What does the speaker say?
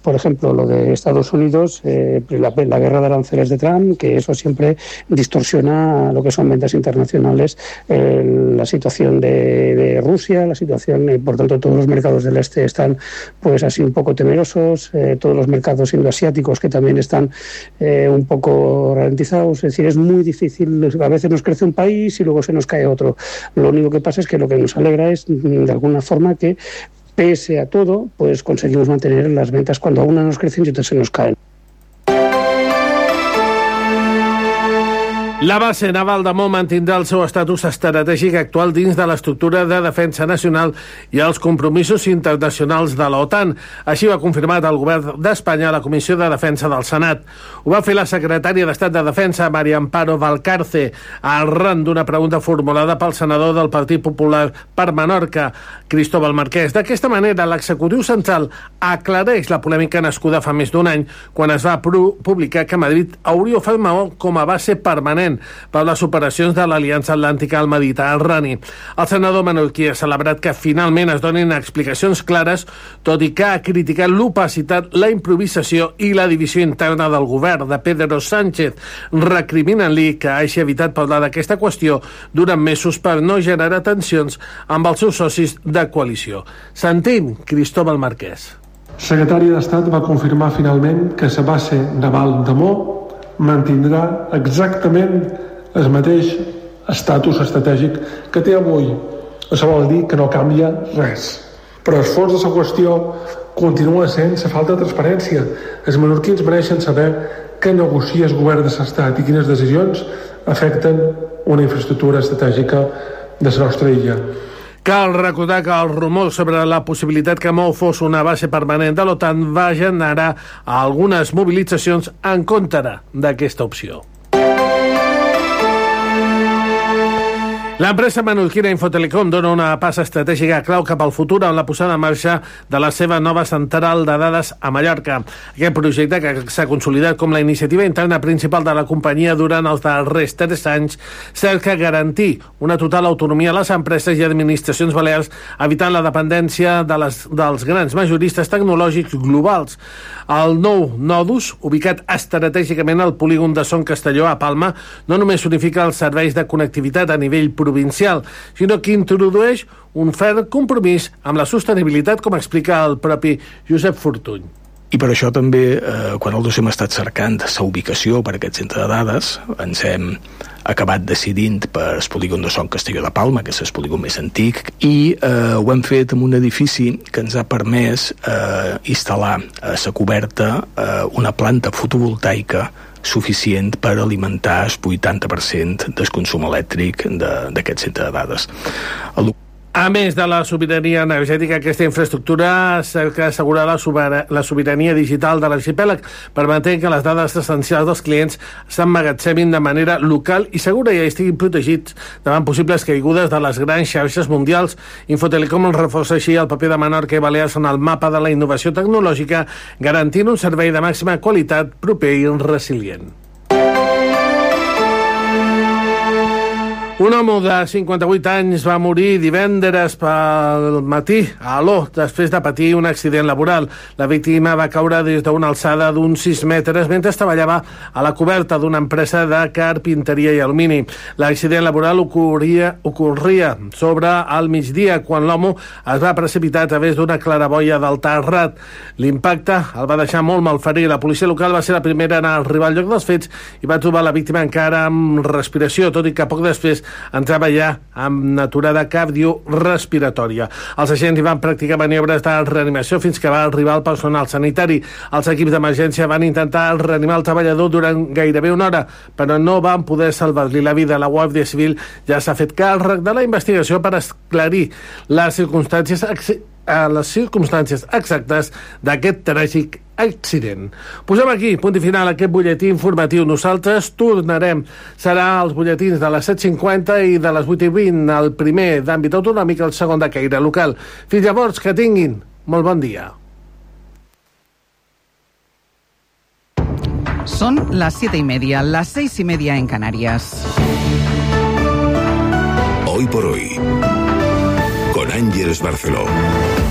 por ejemplo, lo de Estados Unidos, la guerra de aranceles de Trump, que eso siempre distorsiona lo que son ventas internacionales, la situación de Rusia, la situación, por tanto, todos los mercados del este están pues así un poco temerosos, todos los mercados indoasiáticos que también están un poco ralentizados, es decir, es muy difícil, a veces nos crece un país y luego se nos cae otro. Lo único que pasa es que lo que nos alegra es, de alguna forma, que pese a todo, pues conseguimos mantener las ventas cuando a una nos crecen y otras se nos caen. La base naval de Maó mantindrà el seu estatus estratègic actual dins de l'estructura de defensa nacional i els compromisos internacionals de l'OTAN. Així ho ha confirmat el govern d'Espanya a la Comissió de Defensa del Senat. Ho va fer la secretària d'Estat de Defensa, María Amparo Valcarce, arran d'una pregunta formulada pel senador del Partit Popular per Menorca, Cristóbal Marquès. D'aquesta manera, l'executiu central aclareix la polèmica nascuda fa més d'un any, quan es va publicar que Madrid hauria ofert Maó com a base permanent per les operacions de l'Aliança Atlàntica al Mediterrani. El senador menorquí ha celebrat que finalment es donin explicacions clares, tot i que ha criticat l'opacitat, la improvisació i la divisió interna del govern de Pedro Sánchez, recriminant-li que hagi evitat parlar d'aquesta qüestió durant mesos per no generar tensions amb els seus socis de coalició. Sentim Cristóbal Marquès. El secretari d'Estat va confirmar finalment que la base naval de Maó mantindrà exactament el mateix estatus estratègic que té avui. Això vol dir que no canvia res. Però el fons de la qüestió continua sent la falta de transparència. Els menorquins mereixen saber què negocia el govern de l'Estat i quines decisions afecten una infraestructura estratègica de la nostra illa. Cal recordar que el rumor sobre la possibilitat que Maó fos una base permanent de l'OTAN va generar algunes mobilitzacions en contra d'aquesta opció. L'empresa menorquina Infotelecom dona una passa estratègica clau cap al futur en la posada en marxa de la seva nova central de dades a Mallorca. Aquest projecte, que s'ha consolidat com la iniciativa interna principal de la companyia durant els darrers 3 anys, cerca garantir una total autonomia a les empreses i administracions balears, evitant la dependència dels grans majoristes tecnològics globals. El nou nodus, ubicat estratègicament al polígon de Son Castelló a Palma, no només unifica els serveis de connectivitat a nivell provincial, sinó que introdueix un ferm compromís amb la sostenibilitat, com explica el propi Josep Fortuny. I per això també, quan els hem estat cercant la ubicació per aquest centre de dades, ens hem acabat decidint per el polígon de Son Castelló de Palma, que és el polígon més antic, i ho hem fet en un edifici que ens ha permès instal·lar a la coberta una planta fotovoltaica suficient per alimentar el 80% del consum elèctric d'aquest centre de dades. A més de la sobirania energètica, aquesta infraestructura cerca assegurar la sobirania digital de l'arxipèlag, permetent que les dades essencials dels clients s'emmagatzemin de manera local i segura i estiguin protegits davant possibles caigudes de les grans xarxes mundials. Infotelecom reforça així el paper de Menorca i Balears en el mapa de la innovació tecnològica, garantint un servei de màxima qualitat, proper i resilient. Un home de 58 anys va morir divendres pel matí a Aló, després de patir un accident laboral. La víctima va caure des d'una alçada d'uns 6 metres mentre treballava a la coberta d'una empresa de carpinteria i alumini. L'accident laboral ocorria sobre el migdia, quan l'home es va precipitar a través d'una claraboia del terrat. L'impacte el va deixar molt malferit. La policia local va ser la primera a arribar al lloc dels fets i va trobar la víctima encara amb respiració, tot i que poc després entrava ja amb aturada cardiorrespiratòria. Els agents hi van practicar maniobres de reanimació fins que va arribar el personal sanitari. Els equips d'emergència van intentar reanimar el treballador durant gairebé una hora, però no van poder salvar-li la vida. La Guàrdia Civil ja s'ha fet càrrec de la investigació per esclarir les circumstàncies exactes d'aquest tràgic accident. Posem aquí punt i final a aquest butlletí informatiu. Nosaltres tornarem. Serà els butlletins de les 7:50 i de les 8:20, el primer d'àmbit autonòmic, el segon de caire local. Fins llavors, que tinguin molt bon dia. Son las 7:30, las 6:30 en Canarias. Hoy por hoy, con Ángeles Barceló.